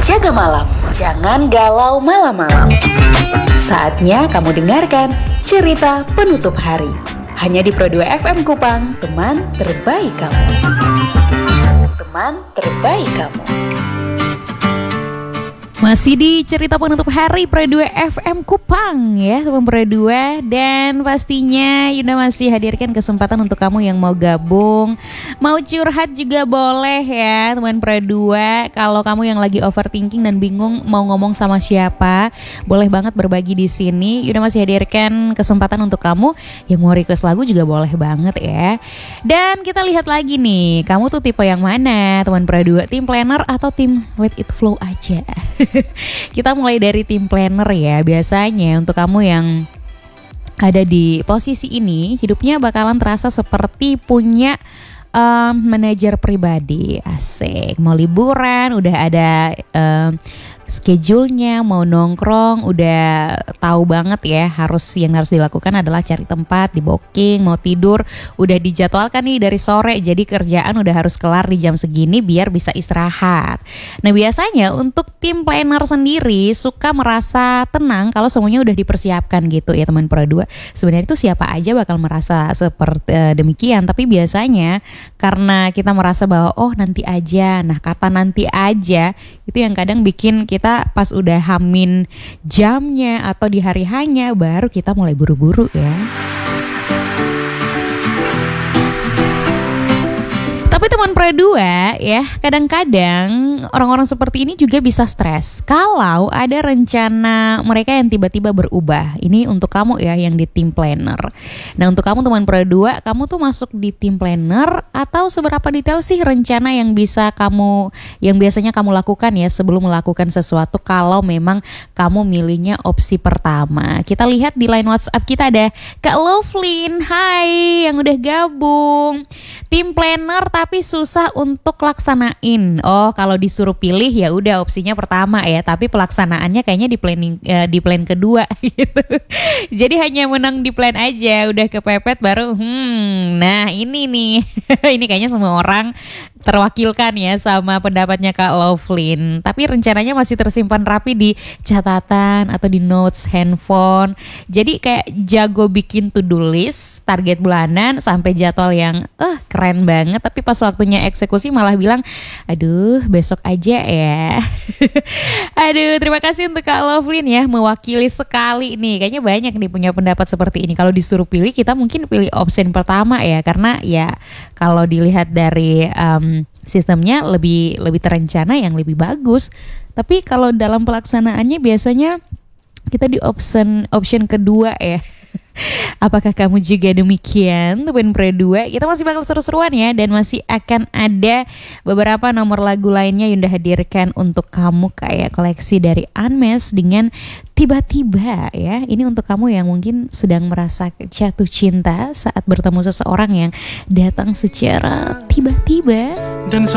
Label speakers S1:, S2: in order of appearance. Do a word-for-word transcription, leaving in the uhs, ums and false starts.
S1: Jaga malam, jangan galau malam-malam. Saatnya kamu dengarkan cerita penutup hari. Hanya di Pro dua F M Kupang, teman terbaik kamu. Teman terbaik kamu.
S2: Masih di cerita penutup hari Pro dua F M Kupang ya teman Pro dua. Dan pastinya Yunda masih hadirkan kesempatan untuk kamu yang mau gabung, mau curhat juga boleh ya teman Pro dua. Kalau kamu yang lagi overthinking dan bingung mau ngomong sama siapa, boleh banget berbagi di sini. Yunda masih hadirkan kesempatan untuk kamu yang mau request lagu juga boleh banget ya. Dan kita lihat lagi nih, kamu tuh tipe yang mana teman Pro dua? Tim planner atau tim let it flow aja? Kita mulai dari tim planner ya. Biasanya untuk kamu yang ada di posisi ini, hidupnya bakalan terasa seperti punya um, manajer pribadi. Asik, mau liburan udah ada um, schedule-nya, mau nongkrong udah tahu banget ya, harus yang harus dilakukan adalah cari tempat, di booking, mau tidur udah dijadwalkan nih dari sore, jadi kerjaan udah harus kelar di jam segini biar bisa istirahat. Nah biasanya untuk tim planner sendiri suka merasa tenang kalau semuanya udah dipersiapkan gitu ya teman Pro dua. Sebenarnya itu siapa aja bakal merasa seperti uh, demikian, tapi biasanya karena kita merasa bahwa oh nanti aja, nah kata nanti aja itu yang kadang bikin kita pas udah hamin jamnya atau di hari hanya baru kita mulai buru-buru ya. Tapi teman Pro dua ya, kadang-kadang orang-orang seperti ini juga bisa stres kalau ada rencana mereka yang tiba-tiba berubah. Ini untuk kamu ya yang di tim planner. Nah untuk kamu teman Pro dua, kamu tuh masuk di tim planner atau seberapa detail sih rencana yang bisa kamu, yang biasanya kamu lakukan ya sebelum melakukan sesuatu kalau memang kamu milihnya opsi pertama. Kita lihat di line WhatsApp kita ada Kak Lovelyn, hai yang udah gabung. Tim planner tapi susah untuk laksanain. Oh, kalau disuruh pilih ya udah opsinya pertama ya, tapi pelaksanaannya kayaknya di planning uh, di plan kedua gitu. Jadi hanya menang di plan aja, udah kepepet baru hmm. Nah, ini nih. Ini kayaknya semua orang terwakilkan ya sama pendapatnya Kak Lovelyn. Tapi rencananya masih tersimpan rapi di catatan atau di notes handphone. Jadi kayak jago bikin to-do list, target bulanan sampai jadwal yang eh keren banget. Tapi pas waktunya eksekusi malah bilang, aduh besok aja ya. Aduh terima kasih untuk Kak Lovelyn ya, mewakili sekali nih. Kayaknya banyak nih punya pendapat seperti ini. Kalau disuruh pilih kita mungkin pilih opsi pertama ya, karena ya kalau dilihat dari um, sistemnya lebih lebih terencana yang lebih bagus. Tapi kalau dalam pelaksanaannya biasanya kita di option option kedua ya. Apakah kamu juga demikian teman Pro dua? Kita masih bakal seru-seruan ya, dan masih akan ada beberapa nomor lagu lainnya yang Yunda hadirkan untuk kamu, kayak koleksi dari Unmesh dengan Tiba-tiba ya. Ini untuk kamu yang mungkin sedang merasa jatuh cinta saat bertemu seseorang yang datang secara tiba-tiba. Dan